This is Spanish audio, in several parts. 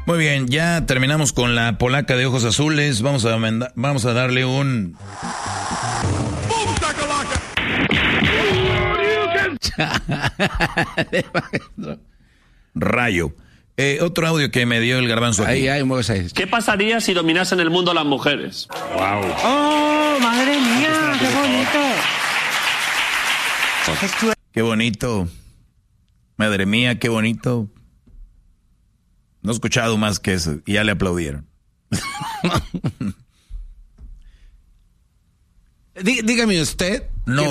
Muy bien, ya terminamos con la polaca de ojos azules. Vamos a darle un... Rayo. Otro audio que me dio el garbanzo aquí. ¿Qué pasaría si dominasen el mundo las mujeres? Wow. ¡Oh, madre mía! ¡Qué bonito! ¡Qué bonito! Madre mía, qué bonito. No he escuchado más que eso y ya le aplaudieron. Dígame usted.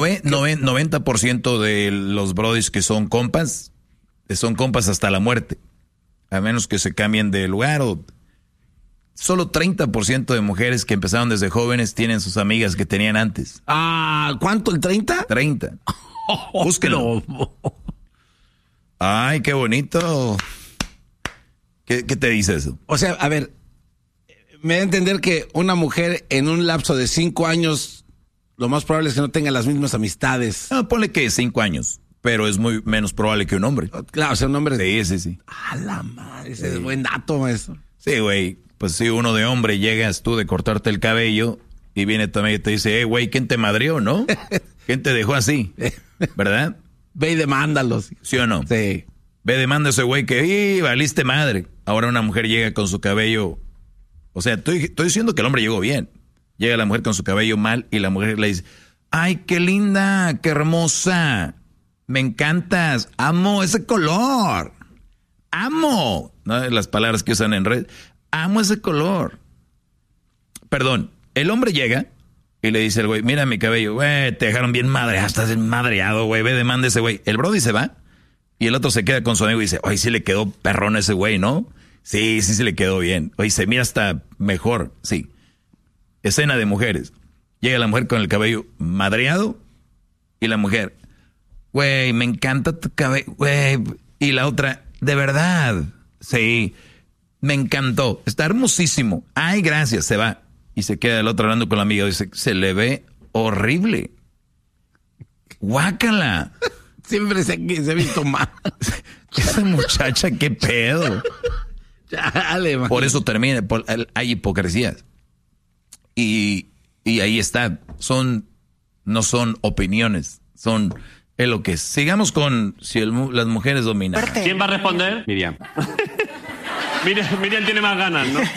90% de los brodis que son compas hasta la muerte. A menos que se cambien de lugar o... Solo 30% de mujeres que empezaron desde jóvenes tienen sus amigas que tenían antes. ¿Cuánto? ¿El 30? 30. Búsquenlo. Ay, qué bonito. ¿Qué te dice eso? O sea, a ver, me da a entender que una mujer en un lapso de 5 años, lo más probable es que no tenga las mismas amistades. No, ponle que 5 años, pero es muy menos probable que un hombre. Claro, o sea, un hombre... Sí. A la madre, ese es buen dato, maestro. Sí, güey, pues si uno de hombre llegas tú de cortarte el cabello y viene tu amiga y te dice, güey, ¿quién te madrió, no? ¿Quién te dejó así? ¿Verdad? Ve y demándalos. ¿Sí o no? Sí. Ve, demanda a ese güey que, valiste madre. Ahora una mujer llega con su cabello... O sea, estoy diciendo que el hombre llegó bien. Llega la mujer con su cabello mal y la mujer le dice, ¡ay, qué linda, qué hermosa! Me encantas, amo ese color. Amo. ¿No? Las palabras que usan en red. Amo ese color. Perdón, el hombre llega y le dice al güey, mira mi cabello, güey, te dejaron bien madreado, estás madreado, güey, ve, demanda ese güey. El brody se va y el otro se queda con su amigo y dice, oye, sí le quedó perrón a ese güey, ¿no? Sí, se le quedó bien. Oye, se mira hasta mejor, sí. Escena de mujeres. Llega la mujer con el cabello madreado y la mujer, güey, me encanta tu cabello, güey. Y la otra, de verdad, sí, me encantó, está hermosísimo. Ay, gracias, se va. Y se queda el otro hablando con la amiga, dice, se le ve horrible. Guácala. Siempre se ha visto mal. Esa muchacha, qué pedo. Chale, man. Por eso termina, hay hipocresías. Y ahí está, no son opiniones, es lo que es. Sigamos con si las mujeres dominan. ¿Quién va a responder? Miriam. Miriam tiene más ganas, ¿no?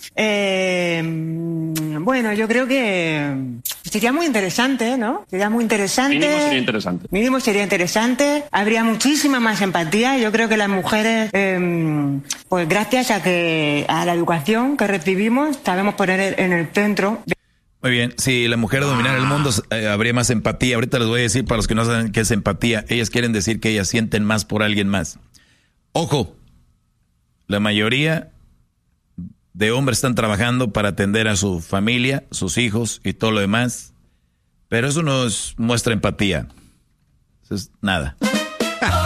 Bueno, yo creo que sería muy interesante, ¿no? Sería muy interesante. Mínimo sería interesante. Habría muchísima más empatía. Yo creo que las mujeres, pues gracias a la educación que recibimos, sabemos poner en el centro. Muy bien, si la mujer dominara el mundo, habría más empatía. Ahorita les voy a decir, para los que no saben qué es empatía, ellas quieren decir que ellas sienten más por alguien más. Ojo, la mayoría de hombres están trabajando para atender a su familia, sus hijos y todo lo demás, pero eso no muestra empatía. Eso es nada.